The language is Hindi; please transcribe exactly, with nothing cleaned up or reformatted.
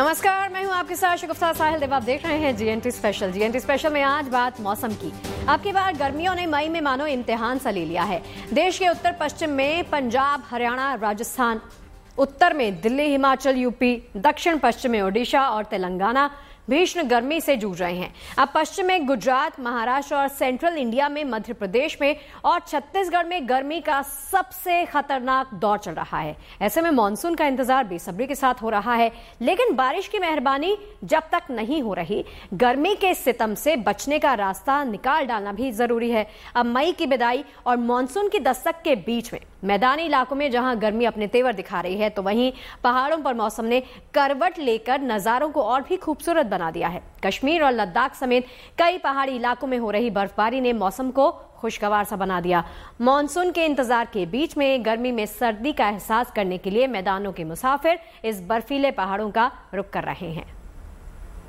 नमस्कार, मैं हूं आपके साथ शगुफ्ता साहिल देव। आप देख रहे हैं जीएनटी स्पेशल। जीएनटी स्पेशल में आज बात मौसम की। आपकी बार गर्मियों ने मई में मानो इम्तिहान सा ले लिया है। देश के उत्तर पश्चिम में पंजाब, हरियाणा, राजस्थान, उत्तर में दिल्ली, हिमाचल, यूपी, दक्षिण पश्चिम में ओडिशा और तेलंगाना भीषण गर्मी से जूझ रहे हैं। अब पश्चिम में गुजरात, महाराष्ट्र और सेंट्रल इंडिया में, मध्य प्रदेश में और छत्तीसगढ़ में गर्मी का सबसे खतरनाक दौर चल रहा है। ऐसे में मानसून का इंतजार बेसब्री के साथ हो रहा है, लेकिन बारिश की मेहरबानी जब तक नहीं हो रही, गर्मी के सितम से बचने का रास्ता निकाल डालना भी जरूरी है। अब मई की विदाई और मानसून की दस्तक के बीच में मैदानी इलाकों में जहां गर्मी अपने तेवर दिखा रही है, तो वहीं पहाड़ों पर मौसम ने करवट लेकर नजारों को और भी खूबसूरत बना दिया है। कश्मीर और लद्दाख समेत कई पहाड़ी इलाकों में हो रही बर्फबारी ने मौसम को खुशगवार सा बना दिया। मानसून के इंतजार के बीच में गर्मी में सर्दी का एहसास करने के लिए मैदानों के मुसाफिर इस बर्फीले पहाड़ों का रुख कर रहे हैं।